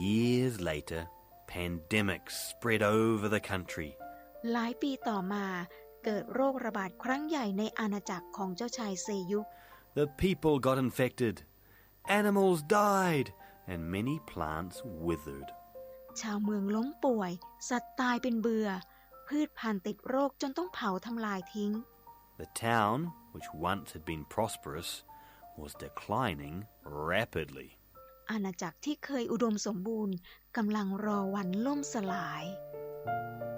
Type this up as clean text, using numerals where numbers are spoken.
Years later, pandemics spread over the country. หลายปีต่อมาเกิดโรคระบาดครั้งใหญ่ในอาณาจักรของเจ้าชายเซยุก The people got infected, animals died, and many plants withered. ชาวเมืองล้มป่วยสัตว์ตายเป็นเบื่อพืชพันธุ์ติดโรคจนต้องเผาทำลายทิ้ง The town, which once had been prosperous, was declining rapidly. อาณาจักรที่เคยอุดมสมบูรณ์กำลังรอวันล่มสลาย